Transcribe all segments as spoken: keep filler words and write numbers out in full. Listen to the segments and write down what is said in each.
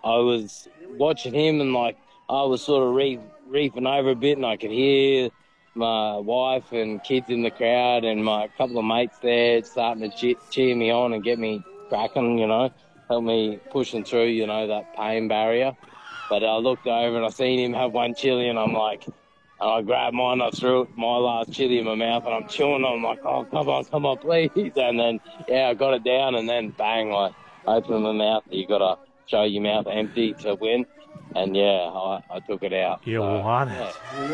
I was watching him and, like, I was sort of reef, reefing over a bit, and I could hear my wife and kids in the crowd and my couple of mates there starting to cheer, cheer me on and get me cracking, you know, help me pushing through, you know, that pain barrier. But I looked over and I seen him have one chili, and I'm like, and I grabbed mine, I threw it, my last chili in my mouth, and I'm chewing on. I'm like, oh, come on, come on, please. And then, yeah, I got it down, and then bang, I opened my mouth. You got to show your mouth empty to win. And, yeah, I, I took it out. You so, won yeah. it.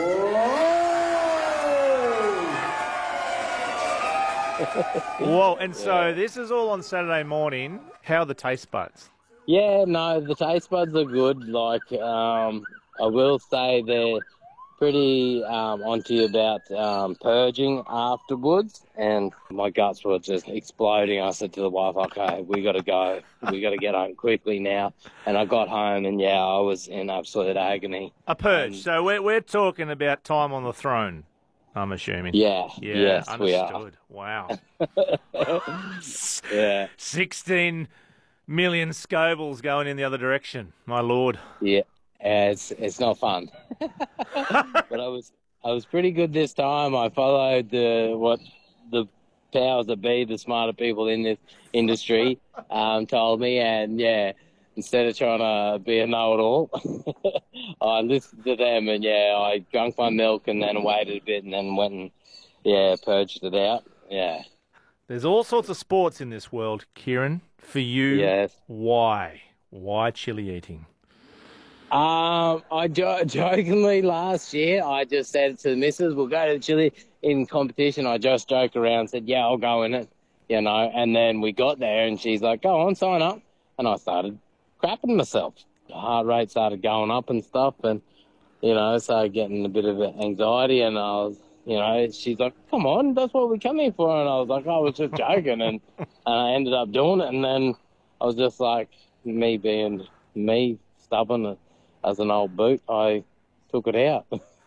Whoa, and so Yeah. this is all on Saturday morning. How are the taste buds? Yeah, no, the taste buds are good. Like, um, I will say they're pretty um, onto you about um, purging afterwards, and my guts were just exploding. I said to the wife, okay, we got to go. We got to get home quickly now. And I got home, and, yeah, I was in absolute agony. A purge. And, so we're, we're talking about time on the throne, I'm assuming. yeah, Yeah, yes, understood. we are. Wow. Yeah. sixteen million Scovilles going in the other direction. My lord. Yeah, it's it's not fun. But I was I was pretty good this time. I followed the what the powers that be, the smarter people in this industry, um, told me, and yeah, instead of trying to be a know-it-all, I listened to them, and yeah, I drank my milk and then waited a bit and then went and yeah purged it out. Yeah. There's all sorts of sports in this world, Kieran. For you, Yes. why? Why chili eating? Um, I jo- jokingly last year, I just said to the missus, we'll go to the chili in competition. I just joked around and said, yeah, I'll go in it, you know. And then we got there and she's like, go on, sign up. And I started crapping myself. The heart rate started going up and stuff, and, you know, started getting a bit of anxiety. And I was, you know, she's like, come on, that's what we come here for. And I was like, I was just joking. And, and I ended up doing it. And then I was just like, me being me, stubborn as an old boot, I took it out.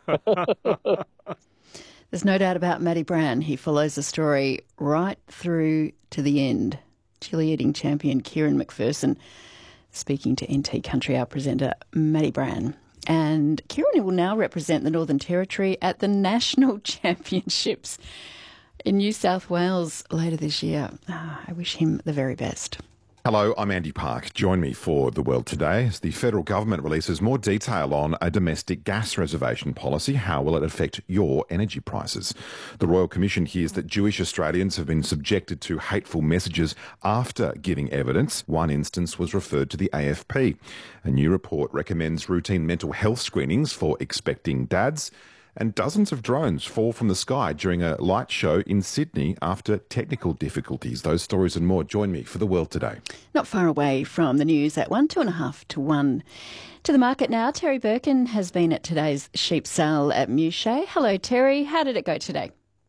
There's no doubt about Matty Brann. He follows the story right through to the end. Chili eating champion Kieran McPherson speaking to N T Country Hour presenter Matty Brann. And Kieran will now represent the Northern Territory at the National Championships in New South Wales later this year. Oh, I wish him the very best. Hello, I'm Andy Park. Join me for The World Today as the federal government releases more detail on a domestic gas reservation policy. How will it affect your energy prices? The Royal Commission hears that Jewish Australians have been subjected to hateful messages after giving evidence. One instance was referred to the A F P. A new report recommends routine mental health screenings for expecting dads. And dozens of drones fall from the sky during a light show in Sydney after technical difficulties. Those stories and more. Join me for The World Today. Not far away from the news at one, two and a half to one. To the market now, Terry Birkin has been at today's sheep sale at Mouchet. Hello, Terry. How did it go today?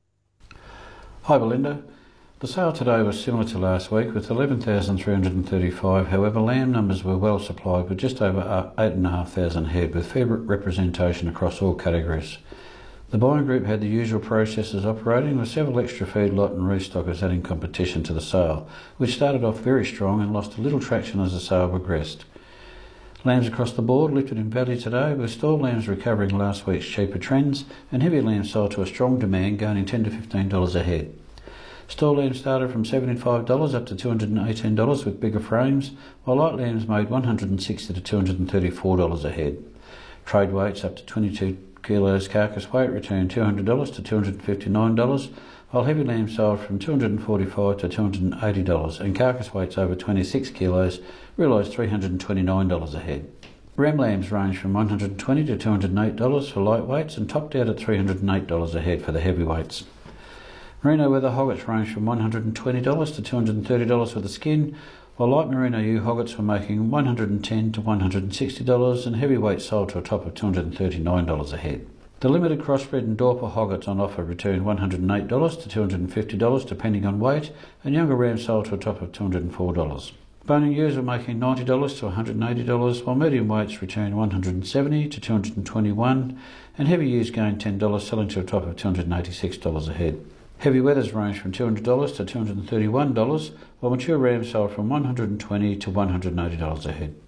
Hi, Belinda. The sale today was similar to last week with eleven thousand three hundred thirty-five. However, lamb numbers were well supplied with just over eight thousand five hundred head with fair representation across all categories. The buying group had the usual processes operating with several extra feedlot and restockers adding competition to the sale, which started off very strong and lost a little traction as the sale progressed. Lambs across the board lifted in value today, with stall lambs recovering last week's cheaper trends and heavy lambs sold to a strong demand, gaining ten to fifteen dollars a head. Stall lambs started from seventy-five dollars up to two hundred eighteen dollars with bigger frames, while light lambs made one hundred sixty dollars to two hundred thirty-four dollars a head. Trade weights up to twenty-two kilos carcass weight returned two hundred dollars to two hundred fifty-nine dollars, while heavy lambs sold from two hundred forty-five dollars to two hundred eighty dollars, and carcass weights over twenty-six kilos realised three hundred twenty-nine dollars a head. Ram lambs range from one hundred twenty dollars to two hundred eight dollars for lightweights and topped out at three hundred eight dollars a head for the heavyweights. Merino weather hoggets range from one hundred twenty dollars to two hundred thirty dollars for the skin, while light merino ewe hoggets were making one hundred ten dollars to one hundred sixty dollars and heavyweights sold to a top of two hundred thirty-nine dollars a head. The limited crossbred and Dorper hoggets on offer returned one hundred eight dollars to two hundred fifty dollars depending on weight, and younger rams sold to a top of two hundred four dollars. Boning ewes were making ninety dollars to one hundred eighty dollars, while medium weights returned one hundred seventy dollars to two hundred twenty-one dollars, and heavy ewes gained ten dollars, selling to a top of two hundred eighty-six dollars a head. Heavy weathers range from two hundred dollars to two hundred thirty-one dollars, while mature rams sold from one hundred twenty dollars to one hundred eighty dollars a head.